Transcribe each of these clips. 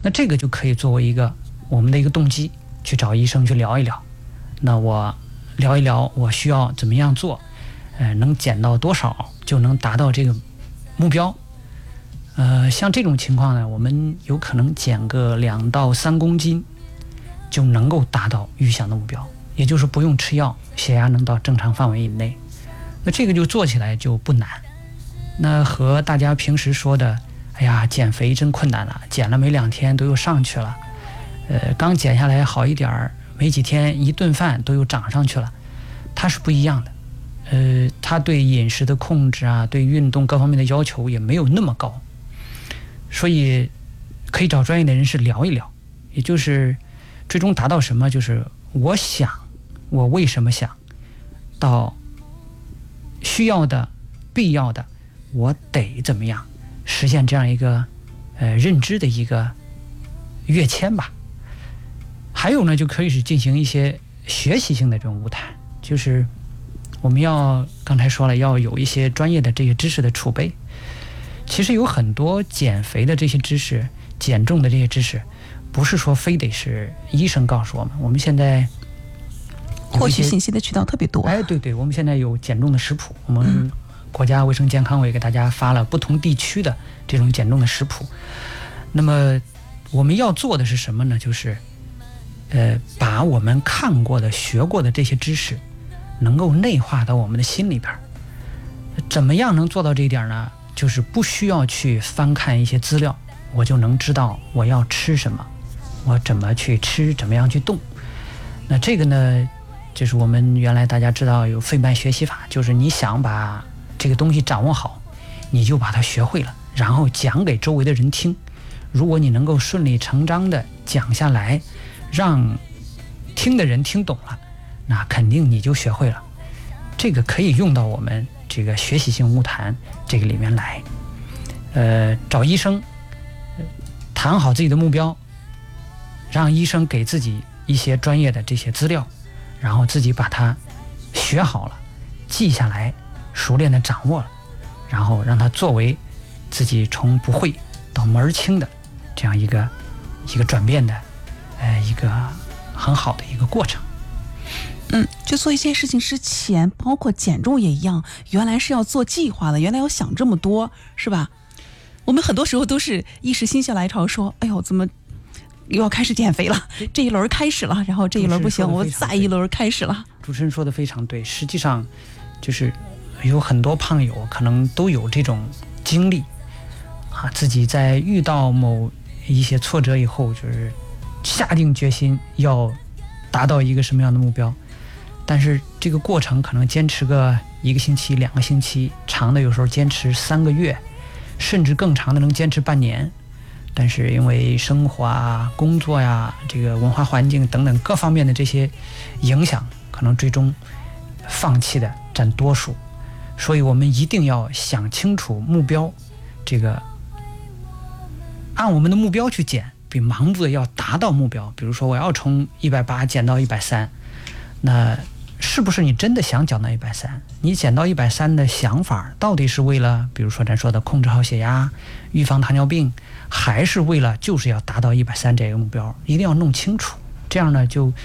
那这个就可以作为我们的一个动机，去找医生去聊一聊。那我聊一聊我需要怎么样做，能减到多少就能达到这个目标。像这种情况呢，我们有可能减个2到3公斤就能够达到预想的目标，也就是不用吃药，血压能到正常范围以内。那这个就做起来就不难。那和大家平时说的哎呀减肥真困难了，减了没2天都又上去了，刚减下来好一点没几天一顿饭都又涨上去了，它是不一样的。它对饮食的控制啊，对运动各方面的要求也没有那么高，所以可以找专业的人士聊一聊，也就是最终达到什么，就是我为什么想到需要的必要的我得怎么样实现这样一个认知的一个跃迁吧。还有呢，就可以是进行一些学习性的这种物谈，就是我们刚才说了，要有一些专业的这些知识的储备。其实有很多减肥的这些知识，减重的这些知识，不是说非得是医生告诉我们。我们现在获取信息的渠道特别多。 对，我们现在有减重的食谱，我们国家卫生健康委给大家发了不同地区的这种减重的食谱。那么我们要做的是什么呢？就是把我们看过的、学过的这些知识能够内化到我们的心里边。怎么样能做到这一点呢？就是不需要去翻看一些资料，我就能知道我要吃什么，我怎么去吃，怎么样去动。那这个呢，就是我们原来大家知道有费曼学习法，就是你想把这个东西掌握好，你就把它学会了，然后讲给周围的人听。如果你能够顺理成章的讲下来，让听的人听懂了，那肯定你就学会了。这个可以用到我们这个学习性物谈这个里面来。找医生谈好自己的目标，让医生给自己一些专业的这些资料，然后自己把它学好了，记下来，熟练的掌握了，然后让它作为自己从不会到门儿清的这样一个转变的一个很好的一个过程。 就做一件事情之前，包括减重也一样，原来是要做计划的，原来要想这么多，是吧？我们很多时候都是一时心血来潮，说哎呦怎么又要开始减肥了，这一轮开始了，然后这一轮不行，我再一轮开始了。 主持人说的非常对，实际上就是有很多胖友可能都有这种经历啊，自己在遇到某一些挫折以后，就是下定决心要达到一个什么样的目标，但是这个过程可能坚持个1个星期、2个星期，长的有时候坚持3个月，甚至更长的能坚持半年。但是因为生活啊、工作呀、这个文化环境等等各方面的这些影响，可能最终放弃的占多数。所以我们一定要想清楚目标，这个按我们的目标去减，比盲目的要达到目标。比如说我要从180减到130，那是不是你真的想减到130？你减到130的想法到底是为了，比如说咱说的控制好血压、预防糖尿病，还是为了就是要达到130这个目标？一定要弄清楚。这样呢，就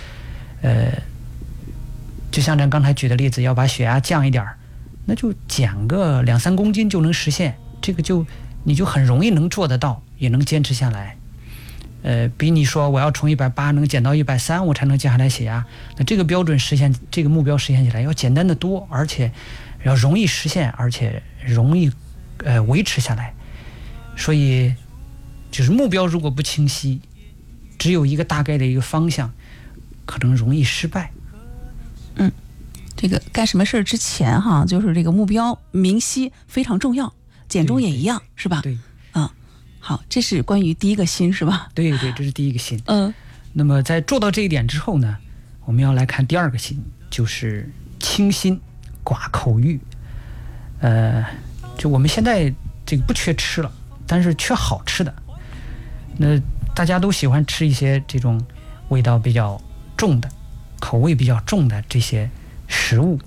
像咱刚才举的例子，要把血压降一点，那就减个2、3公斤就能实现。这个你就很容易能做得到，也能坚持下来。比你说我要从180能减到130，我才能降下来血压，那这个标准实现，这个目标实现起来要简单的多，而且要容易实现，而且容易维持下来。所以就是目标如果不清晰，只有一个大概的一个方向，可能容易失败。 这个干什么事之前哈，就是这个目标明晰非常重要，减重也一样，是吧？ 对。 好，这是关于第一个心，是吧？ 对，这是第一个心。那么在做到这一点之后呢，我们要来看第二个心，就是清心寡口欲。就我们现在这个不缺吃了，但是缺好吃的。那大家都喜欢吃一些这种味道比较重的、口味比较重的这些食物。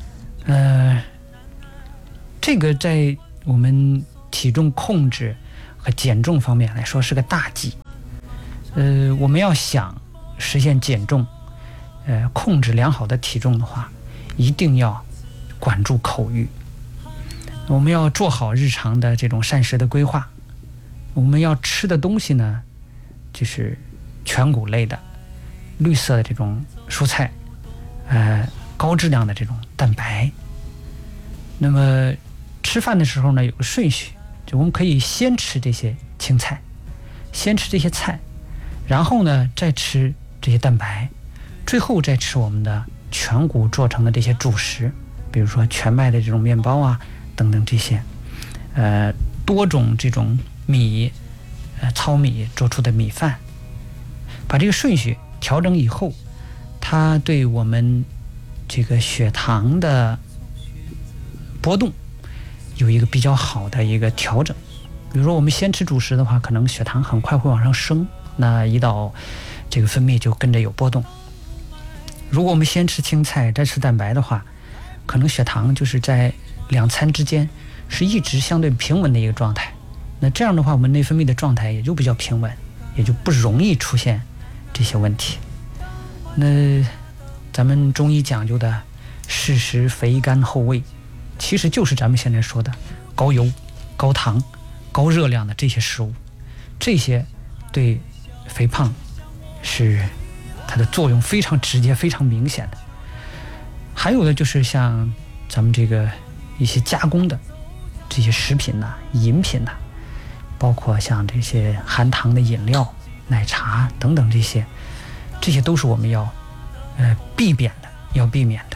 这个在我们体重控制和减重方面来说是个大忌。 我们要想实现减重，控制良好的体重的话，一定要管住口欲。我们要做好日常的这种膳食的规划。我们要吃的东西呢，就是全谷类的、绿色的这种蔬菜，高质量的这种蛋白。那么吃饭的时候呢，有个顺序，就我们可以先吃这些青菜，先吃这些菜，然后呢再吃这些蛋白，最后再吃我们的全谷做成的这些主食，比如说全麦的这种面包啊等等这些，多种这种米，糙米做出的米饭。把这个顺序调整以后，它对我们这个血糖的波动有一个比较好的一个调整。比如说我们先吃主食的话，可能血糖很快会往上升，那胰岛这个分泌就跟着有波动。如果我们先吃青菜再吃蛋白的话，可能血糖就是在2餐之间是一直相对平稳的一个状态。那这样的话，我们内分泌的状态也就比较平稳，也就不容易出现这些问题。那咱们中医讲究的适时肥甘厚味，其实就是咱们现在说的高油、高糖、高热量的这些食物，这些对肥胖是它的作用非常直接、非常明显的。还有的就是像咱们这个一些加工的这些食品呐、饮品呐，包括像这些含糖的饮料、奶茶等等，这些都是我们要避免的。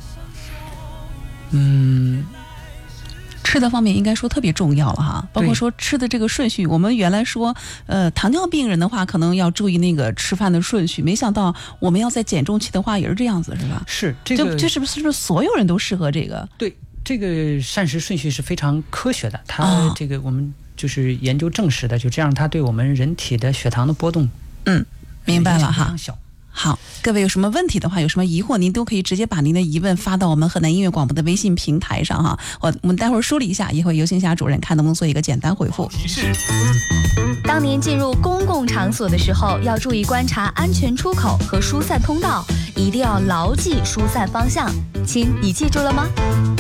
吃的方面应该说特别重要了哈，包括说吃的这个顺序。我们原来说，糖尿病人的话，可能要注意那个吃饭的顺序。没想到我们要在减重期的话，也是这样子，是吧？ 是这个， 就是不是所有人都适合这个？ 对，这个膳食顺序是非常科学的。它这个我们就是研究证实的，就这样，它对我们人体的血糖的波动， 明白了哈。 非常小。 好，各位有什么问题的话，有什么疑惑，您都可以直接把您的疑问发到我们河南音乐广播的微信平台上哈。我们待会儿梳理一下，也会由星霞主任看能不能做一个简单回复。 提示：当您进入公共场所的时候，要注意观察安全出口和疏散通道，一定要牢记疏散方向。亲，你记住了吗？